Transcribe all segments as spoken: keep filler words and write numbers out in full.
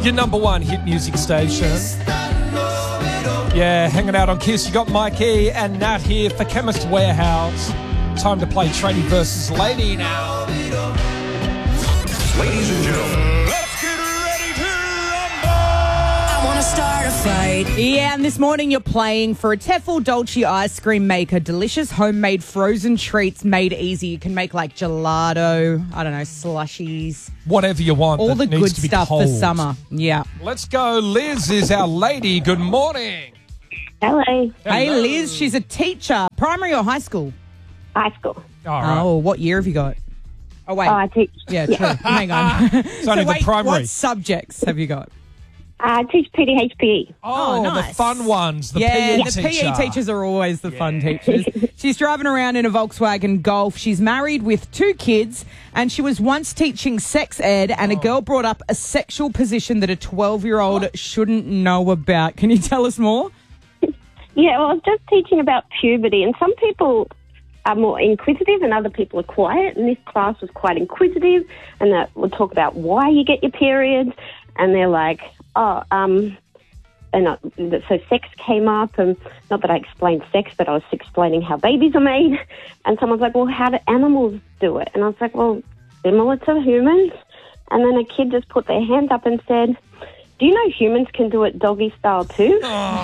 Your number one hit music station. Yeah, hanging out on Kiss. You got Mikey and Nat here for Chemist Warehouse. Time to play Tradie versus Lady now. Ladies and gentlemen, let's get ready to rumble! I want to start a fight. Yeah, and this morning you're playing for a Tefl Dolce ice cream maker. Delicious homemade frozen treats made easy. You can make like gelato, I don't know, slushies. Whatever you want. All the needs good to be stuff cold. for summer. Yeah. Let's go. Liz is our lady. Good morning. Hello. Hey, Hello. Liz, she's a teacher. Primary or high school? High school. All right. Oh, what year have you got? Oh, wait. Oh, I teach. yeah, true. Hang on. It's only so the wait, primary. what subjects have you got? I teach P D H P E. Oh, Oh, the nice. fun ones. The yeah, P E the teacher. P E teachers are always the fun teachers. She's driving around in a Volkswagen Golf. She's married with two kids, and she was once teaching sex ed, and a girl brought up a sexual position that a twelve-year-old shouldn't know about. Can you tell us more? Yeah, well, I was just teaching about puberty, and some people are more inquisitive and other people are quiet, and this class was quite inquisitive, and that would talk about why you get your periods, and they're like, oh, um, and uh, so sex came up, and not that I explained sex, but I was explaining how babies are made, and someone's like, well, how do animals do it? And I was like, well, similar to humans, and then a kid just put their hand up and said, do you know humans can do it doggy style too?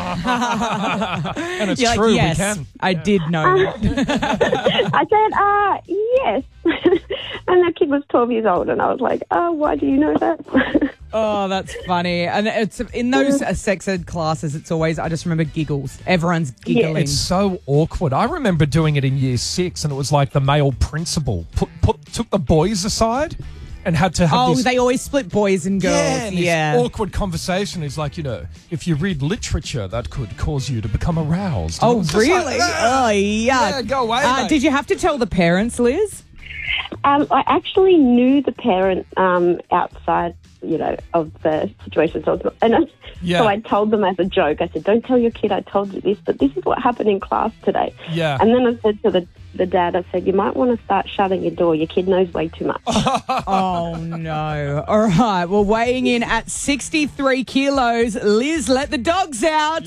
And it's You're like, true, yes, we can. I did know that. I said, uh, yes. And the kid was twelve years old, and I was like, oh, why do you know that? Oh, that's funny. And it's in those uh, sex ed classes, it's always, I just remember giggles. Everyone's giggling. It's so awkward. I remember doing it in year six, and it was like the male principal put, put took the boys aside and had to have Oh, this... they always split boys and girls. Yeah, and this Yeah. awkward conversation is like, you know, if you read literature, that could cause you to become aroused. And it Oh, was just really? like, ah, oh, yeah. yeah, go away, Uh, mate. did you have to tell the parents, Liz? um, I actually knew the parent um, outside, you know, of the situation. So, I was, and I, Yeah. so I told them as a joke. I said, don't tell your kid I told you this, but this is what happened in class today. Yeah. And then I said to the, the dad, I said, you might want to start shutting your door. Your kid knows way too much. Oh, no. All right. Well, weighing in at sixty-three kilos, Liz, let the dogs out.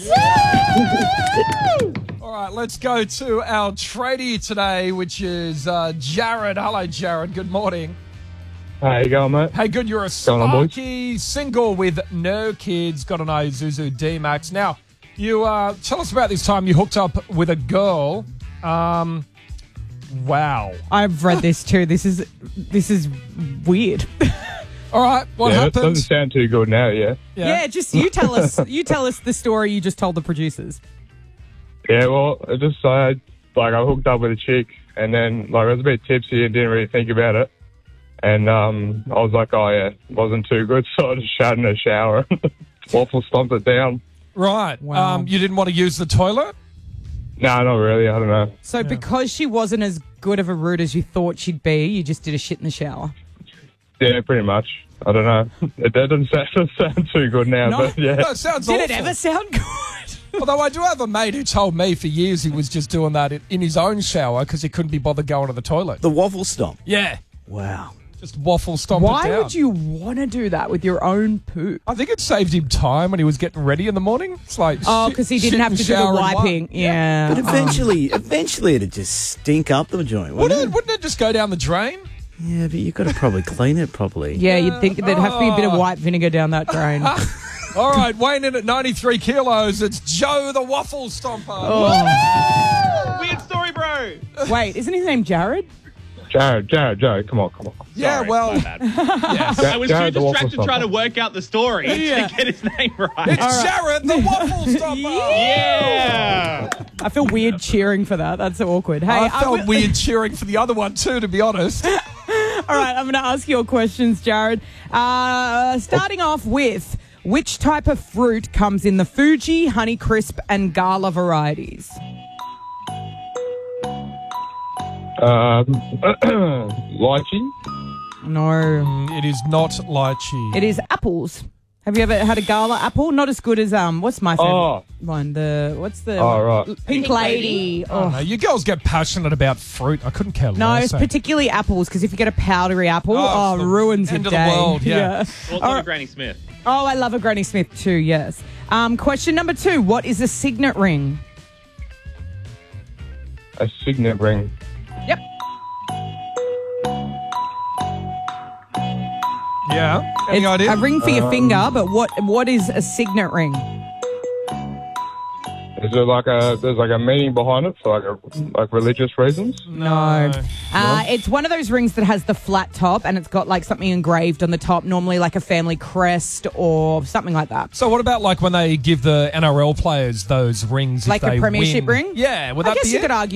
All right, let's go to our tradie today, which is uh, Jared. Hello, Jared. Good morning. How you going, mate? Hey, good. You're a Going on, boys? sparky single with no kids. Got an Isuzu D-Max. Now, you uh, tell us about this time you hooked up with a girl. Um, wow. I've read this too. This is this is weird. All right, what yeah, it happened? doesn't sound too good now, yeah. Yeah. just you tell us. You tell us the story you just told the producers. Yeah, well, it just, I, like, I hooked up with a chick, and then, like, I was a bit tipsy and didn't really think about it. And um, I was like, oh, yeah, it wasn't too good, so I just shut in the shower and waffle stomped it down. Right. Wow. Um, you didn't want to use the toilet? No, not really, I don't know. So because she wasn't as good of a route as you thought she'd be, you just did a shit in the shower. Yeah, pretty much. I don't know. It doesn't sound, doesn't sound too good now, No. but yeah. No, it sounds Did awful. it ever sound good? Although I do have a mate who told me for years he was just doing that in, in his own shower because he couldn't be bothered going to the toilet. The waffle stomp. Yeah. Wow. Just waffle stomp it Why down. would you want to do that with your own poop? I think it saved him time when he was getting ready in the morning. It's like Oh, shit- because he shit didn't have and to do the shower in one. wiping. Yeah. But eventually, eventually it'd just stink up the joint, wouldn't Wouldn't it? it, wouldn't it just go down the drain? Yeah, but you've got to probably clean it properly. Yeah, you'd think there'd have to be a bit of Oh. white vinegar down that drain. All right, weighing in at ninety-three kilos, it's Joe the Waffle Stomper. Oh. Weird story, bro. Wait, isn't his name Jared? Jared, Jared, Jared, come on, come on. Yeah, Sorry, well, my bad. yes. I was Jared too the Waffle distracted Stopper. trying to work out the story Yeah. to get his name right. It's Jared the Waffle Stomper. Yeah. I feel weird cheering for that. That's so awkward. Hey, I felt I'm- weird cheering for the other one too, to be honest. All right, I'm going to ask your questions, Jared. Uh, starting off with, which type of fruit comes in the Fuji, Honeycrisp, and Gala varieties? Um, lychee? No, Mm, it is not lychee. it is apples. Have you ever had a Gala apple? Not as good as um. What's my favorite Oh. one? The what's the Oh, right. Pink, Pink Lady? Lady. Oh, no, you girls get passionate about fruit. I couldn't care No, less. it's eh? particularly apples because if you get a powdery apple, Oh, oh, it's the ruins end your of the day. world, yeah. Well, it's All not right. a Granny Smith. Oh, I love a Granny Smith too, yes. Um, question number two. What is a signet ring? A signet ring. Yep. Yeah. Any It's idea? a ring for your finger, but what what is a signet ring? Is there like a there's like a meaning behind it for like a, like religious reasons? No. Uh, it's one of those rings that has the flat top and it's got like something engraved on the top, normally like a family crest or something like that. So what about like when they give the N R L players those rings? if Like a they premiership win? ring? Yeah. Would I that guess be you it? could argue